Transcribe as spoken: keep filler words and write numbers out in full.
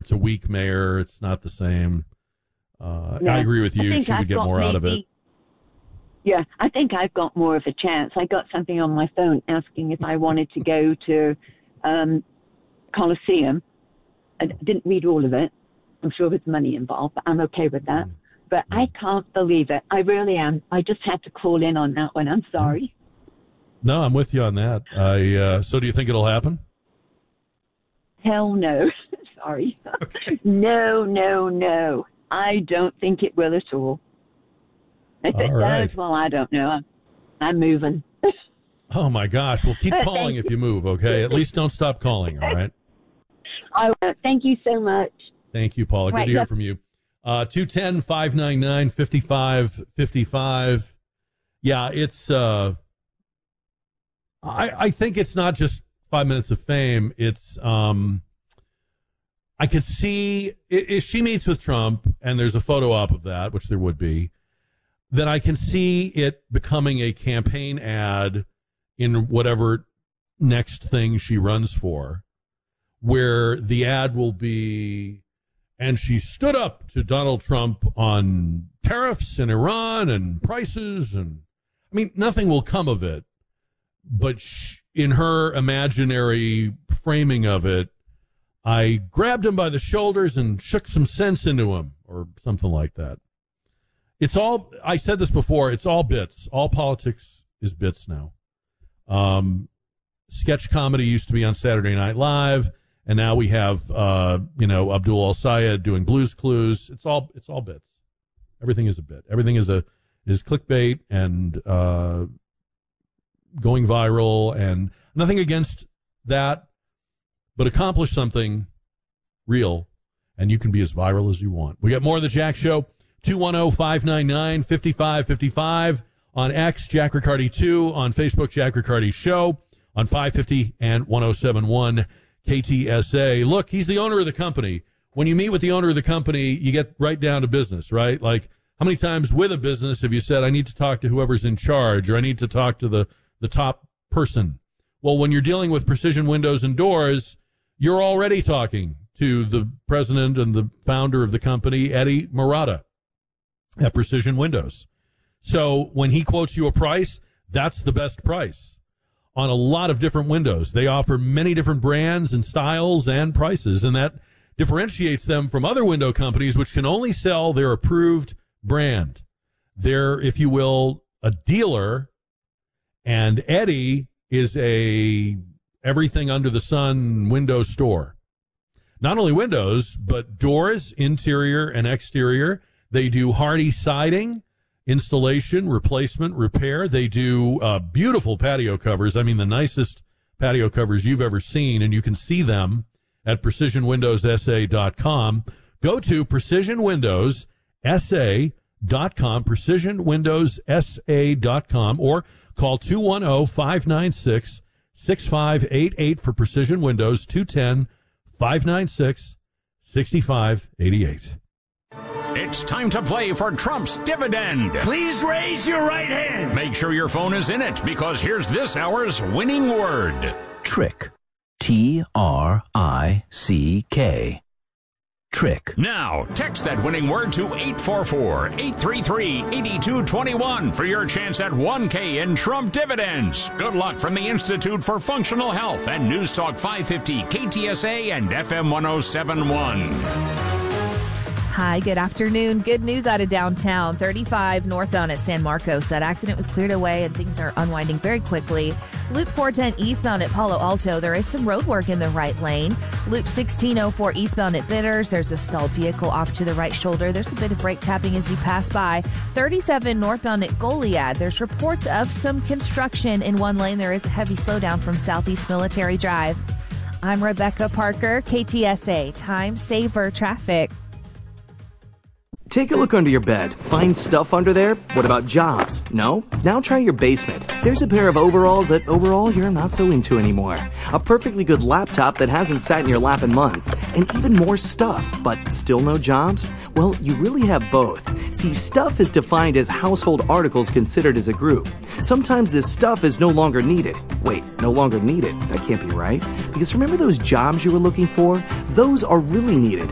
It's a weak mayor. It's not the same. Uh, yeah. I agree with you. She I've would get more maybe, out of it. Yeah, I think I've got more of a chance. I got something on my phone asking if I wanted to go to um, Coliseum. I didn't read all of it. I'm sure there's money involved, but I'm okay with that. Mm. But mm. I can't believe it. I really am. I just had to call in on that one. I'm sorry. No, I'm with you on that. I uh, so do you think it'll happen? Hell no. Sorry. Okay. No, no, no. I don't think it will at all. If all it right. does, well, I don't know. I'm, I'm moving. Oh, my gosh. Well, keep calling if you move, okay? At least don't stop calling, all right? I will. Thank you so much. Thank you, Paula. Good right, to hear yep. from you. Uh, two one zero, five nine nine, five five five five. Yeah, it's... Uh, I, I think it's not just five minutes of fame. It's... Um, I could see if she meets with Trump and there's a photo op of that, which there would be, then I can see it becoming a campaign ad in whatever next thing she runs for, where the ad will be, and she stood up to Donald Trump on tariffs and Iran and prices. And I mean, nothing will come of it, but she, in her imaginary framing of it, I grabbed him by the shoulders and shook some sense into him, or something like that. It's all, I said this before, it's all bits. All politics is bits now. Um, sketch comedy used to be on Saturday Night Live, and now we have, uh, you know, Abdul Al-Sayed doing Blue's Clues. It's all, it's all bits. Everything is a bit. Everything is a, is clickbait and, uh, going viral, and nothing against that. But accomplish something real, and you can be as viral as you want. We got more of the Jack Show. two one zero, five nine nine, five five five five. On X, Jack Riccardi two. On Facebook, Jack Riccardi Show. On five fifty and one oh seven point one K T S A. Look, he's the owner of the company. When you meet with the owner of the company, you get right down to business, right? Like, how many times with a business have you said, I need to talk to whoever's in charge, or I need to talk to the, the top person? Well, when you're dealing with Precision Windows and Doors, you're already talking to the president and the founder of the company, Eddie Murata, at Precision Windows. So when he quotes you a price, that's the best price on a lot of different windows. They offer many different brands and styles and prices, and that differentiates them from other window companies, which can only sell their approved brand. They're, if you will, a dealer, and Eddie is a everything under the sun window store. Not only windows, but doors, interior and exterior. They do hardy siding, installation, replacement, repair. They do uh, beautiful patio covers. I mean, the nicest patio covers you've ever seen, and you can see them at precision windows s a dot com. Go to precision windows s a dot com, precision windows s a dot com, or call two one zero, five nine six, six five eight eight for Precision Windows, two one zero, five nine six, six five eight eight. It's time to play for Trump's dividend. Please raise your right hand. Make sure your phone is in it, because here's this hour's winning word. Trick. T R I C K. Trick. Now, text that winning word to eight four four, eight three three, eight two two one for your chance at one K in Trump dividends. Good luck from the Institute for Functional Health and News Talk five fifty, K T S A and F M one oh seven point one. Hi, good afternoon. Good news out of downtown. thirty-five northbound at San Marcos. That accident was cleared away and things are unwinding very quickly. Loop four ten eastbound at Palo Alto. There is some road work in the right lane. Loop sixteen oh four eastbound at Bitters. There's a stalled vehicle off to the right shoulder. There's a bit of brake tapping as you pass by. thirty-seven northbound at Goliad. There's reports of some construction in one lane. There is a heavy slowdown from Southeast Military Drive. I'm Rebecca Parker, K T S A, Time Saver Traffic. Take a look under your bed. Find stuff under there? What about jobs? No? Now try your basement. There's a pair of overalls that overall you're not so into anymore. A perfectly good laptop that hasn't sat in your lap in months. And even more stuff, but still no jobs? Well, you really have both. See, stuff is defined as household articles considered as a group. Sometimes this stuff is no longer needed. Wait, no longer needed? That can't be right. Because remember those jobs you were looking for? Those are really needed.